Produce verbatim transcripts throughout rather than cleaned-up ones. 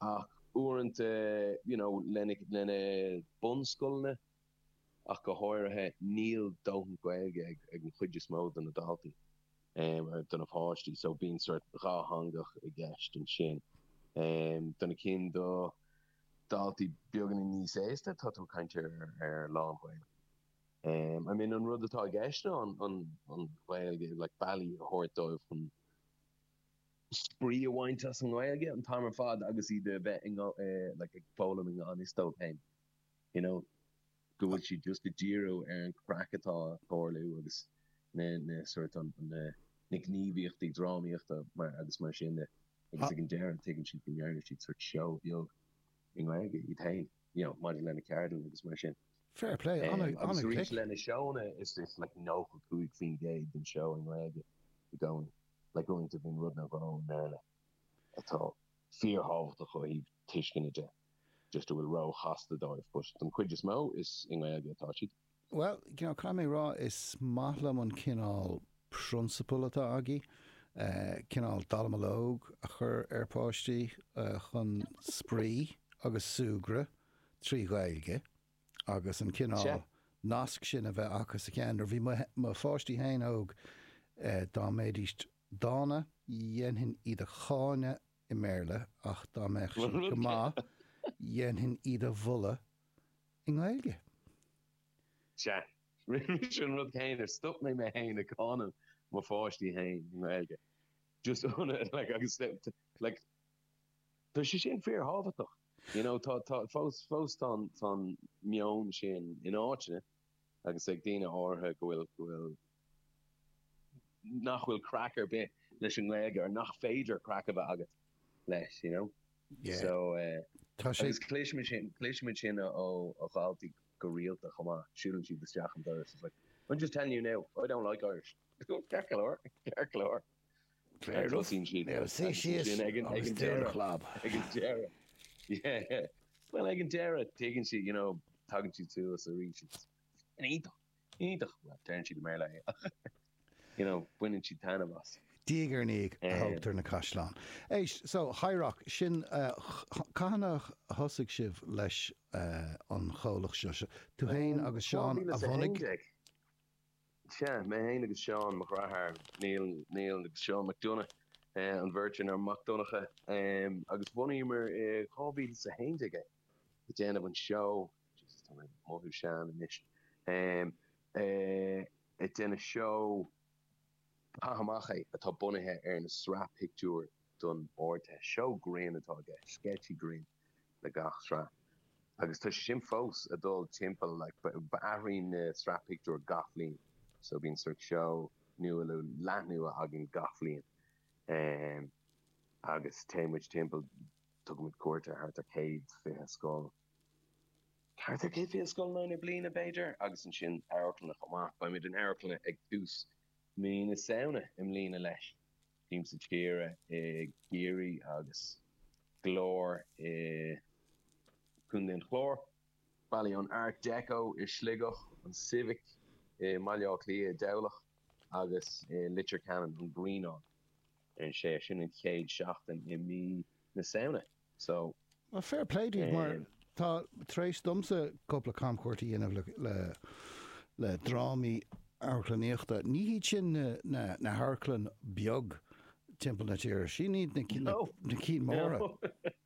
ach uairint uh, you know lenne lenne bunscoilne ach go háirithe níl dóthan gaeilge ag ag an chuide smó den na daltaí um, ar don a fáistí so bíon sort ráthangach i gceist an sin um, donna cin do daltaí beagán in níos éiste tá tú cainte ar ar lán gaeilge. Um, I mean an rud atá gceiste an an an gaeilge like bailí thuirtóibh chun sprí a bhaintas an gaeilge an táimar fad agus iad bheith in uh, like ag fólam in an istó hain you know go bhfuil si just a giro ar an cracatá chorlú agus ne ne sort an ne ne gníomhíochtaí drámaíochta mar agus mar sin de agus ag an dearan taken si gnearne si sort show beag in gaeilge i tain you know mar lena cardan agus mar sin. Fair play. Um, on a, on a reach lena showna is this like no kuig fin gay than showing gaeilge going like going to been rudna go nerle at all fear half the hoi tishkin de just to will row hasta dive but them quid mo is in gaeilge tachi. Well, you know Kame Ra is mahlam on kinal principle agi uh kinal dalmalog a chur airposti uh chun spree agus sugra trí gaeilge agus an cinál nasc sin a bheith achas a cean ar bhí má fáistí hain óg dá méidíst dána dhéanhin iad a cháine i méle ach dá meach sin go má dhéanhin iad a bhulla i gaeilge. Se sin rud chéin ar stop mé mé hain a cána má fáistí hain i gaeilge. Just like agus like tá sé sin fear hábhatach. You know, tá tá fós fós tan tan mion sin in áitine agus ag daine áthe go bhfuil go bhfuil nach bhfuil crackar be leis an gaeilge ar nach féidir crack a bheith agat leis, you know. Yeah. So uh, Tá sé agus cléisme sin cléisme sin ó ó gáiltaí go rialta chumá siúlann siad isteach an doras. It's like, I'm just telling you now, I don't like Irish. Cearcalóir, cearcalóir. Fair enough. Yeah, see, she is always doing the club. Yeah, yeah. Well, I can dare it, taking she, you know, talking to to us, or reaches. And eat, eat, well, turn she the Merla, you know, winning she tan of us. Dígar níg hátar na Caisleán. Éis, so, Haireach, sin cána thosaigh sibh leis an chomhlach seo. Tú hain agus Seán a bhanig? Se, mé hain agus Seán McGrathar, Neil, Neil agus Seán McDonough. Uh, an Virgin ar McDonagh um, agus bhunaímar uh, chábhí sa haintige i déanamh an show just mothú sean an isis um, uh, i déanamh show pahamachai atá bunathe ar na srap picture don orte show green atá ge sketchy green le gach srap agus tá sin fós adul timppel like bathrín uh, srap picture gachlín so bín sort show nu lanu agin gachlín. Um, agus Tamage Temple tug mit cuairte hart arcade fé skull. Hart arcade fé skull na blina beidir agus an sin airplane chomá ba mid an airplane ag dús mí na saona im lína leis. Team sa tíre ag géirí agus glór chun den chlór. Bally an Art Deco is sligoch an Civic maileach lia dowlach agus litter cannon an green on. And sé sin an chéad seachtain i mí na saona. So well, fair play to you, um, mar tá tréis domsa couple of camcuirtaí inamh le le le drámaí airclaníochta. Ní híd sin na na, na harclan beag timpeall na tíir. Sí níd na no. na cín móra.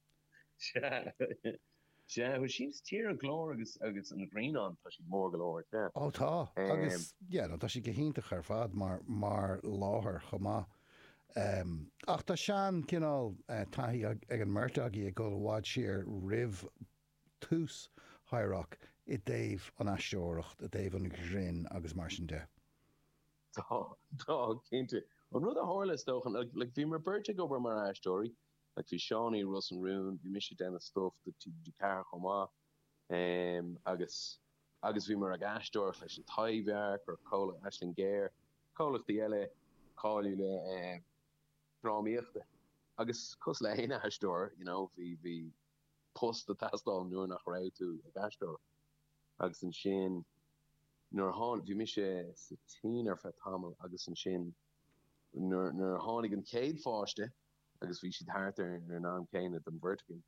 Se se sin tíir a glór agus agus an green on tá si mór glóir. Ó tá agus yeah, no, tá si go hintach ar fad mar mar láthair chomá. Um, ach tá sean cinál uh, taithí ag, ag an murtaí a go bhád siar rih tús Haireach i dtaobh an aisteoireacht, a dtaobh an grin agus mar sin de. Tá, tá, cínte. An rud a hálas dóchan, like bhí mar birte go bar mar aisteoirí, like bhí Seánaí Russ an Rún, bhí mis den stuff that tú car chomá, um, agus agus bhí mar ag aisteoireach leis an taibhearc or cola Aisling Géir, colach the eile cáilú le um, drámaíochta agus cos le héine aisteoir, you know, bhí bhí post a tastal nuair nach raibh tú ag aisteoir agus an sin nuair hán bhí mis sé sa tín ar fe tamil agus an sin nuair nuair hánig an céad fáiste agus bhí siad thart ar ar ná céine an vertigin